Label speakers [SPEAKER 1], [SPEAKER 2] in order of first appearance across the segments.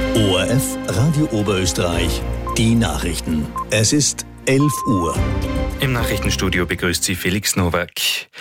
[SPEAKER 1] ORF Radio Oberösterreich, die Nachrichten. Es ist 11 Uhr.
[SPEAKER 2] Im Nachrichtenstudio begrüßt Sie Felix Nowak.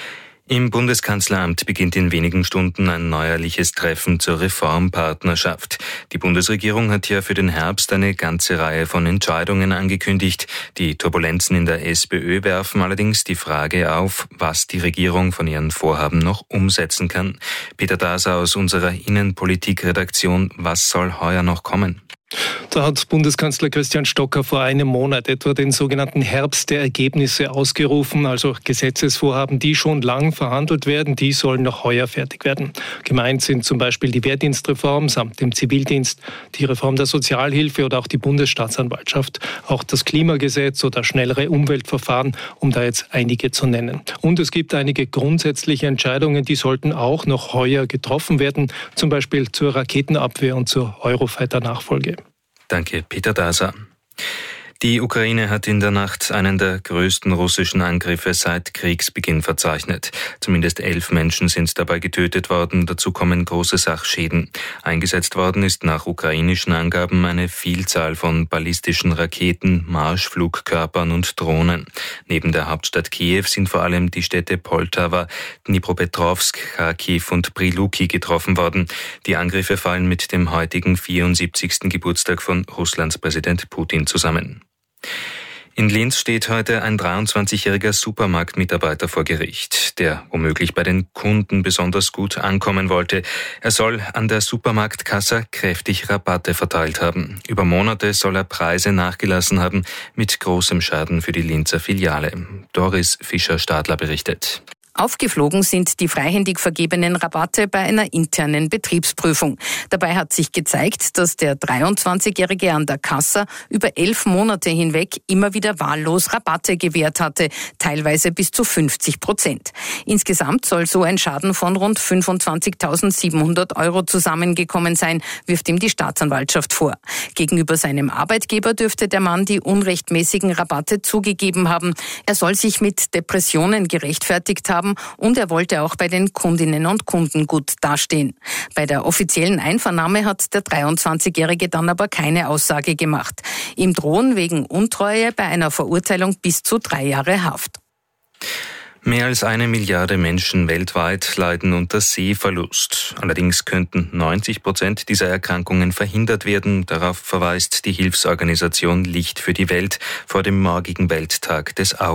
[SPEAKER 2] Im Bundeskanzleramt beginnt in wenigen Stunden ein neuerliches Treffen zur Reformpartnerschaft. Die Bundesregierung hat ja für den Herbst eine ganze Reihe von Entscheidungen angekündigt. Die Turbulenzen in der SPÖ werfen allerdings die Frage auf, was die Regierung von ihren Vorhaben noch umsetzen kann. Peter Daser aus unserer Innenpolitik-Redaktion, was soll heuer noch kommen?
[SPEAKER 3] Da hat Bundeskanzler Christian Stocker vor einem Monat etwa den sogenannten Herbst der Ergebnisse ausgerufen, also Gesetzesvorhaben, die schon lang verhandelt werden, die sollen noch heuer fertig werden. Gemeint sind zum Beispiel die Wehrdienstreform samt dem Zivildienst, die Reform der Sozialhilfe oder auch die Bundesstaatsanwaltschaft, auch das Klimagesetz oder schnellere Umweltverfahren, um da jetzt einige zu nennen. Und es gibt einige grundsätzliche Entscheidungen, die sollten auch noch heuer getroffen werden, zum Beispiel zur Raketenabwehr und zur Eurofighter-Nachfolge.
[SPEAKER 2] Danke, Peter Daser. Die Ukraine hat in der Nacht einen der größten russischen Angriffe seit Kriegsbeginn verzeichnet. Zumindest 11 Menschen sind dabei getötet worden, dazu kommen große Sachschäden. Eingesetzt worden ist nach ukrainischen Angaben eine Vielzahl von ballistischen Raketen, Marschflugkörpern und Drohnen. Neben der Hauptstadt Kiew sind vor allem die Städte Poltawa, Dnipropetrovsk, Kharkiv und Priluki getroffen worden. Die Angriffe fallen mit dem heutigen 74. Geburtstag von Russlands Präsident Putin zusammen. In Linz steht heute ein 23-jähriger Supermarktmitarbeiter vor Gericht, der womöglich bei den Kunden besonders gut ankommen wollte. Er soll an der Supermarktkasse kräftig Rabatte verteilt haben. Über Monate soll er Preise nachgelassen haben, mit großem Schaden für die Linzer Filiale. Doris Fischer-Stadler berichtet.
[SPEAKER 4] Aufgeflogen sind die freihändig vergebenen Rabatte bei einer internen Betriebsprüfung. Dabei hat sich gezeigt, dass der 23-Jährige an der Kasse über 11 Monate hinweg immer wieder wahllos Rabatte gewährt hatte, teilweise bis zu 50%. Insgesamt soll so ein Schaden von rund 25.700 € zusammengekommen sein, wirft ihm die Staatsanwaltschaft vor. Gegenüber seinem Arbeitgeber dürfte der Mann die unrechtmäßigen Rabatte zugegeben haben. Er soll sich mit Depressionen gerechtfertigt haben, und er wollte auch bei den Kundinnen und Kunden gut dastehen. Bei der offiziellen Einvernahme hat der 23-Jährige dann aber keine Aussage gemacht. Ihm drohen wegen Untreue bei einer Verurteilung bis zu 3 Jahre Haft.
[SPEAKER 2] Mehr als 1 Milliarde Menschen weltweit leiden unter Sehverlust. Allerdings könnten 90% dieser Erkrankungen verhindert werden. Darauf verweist die Hilfsorganisation Licht für die Welt vor dem morgigen Welttag des Augen.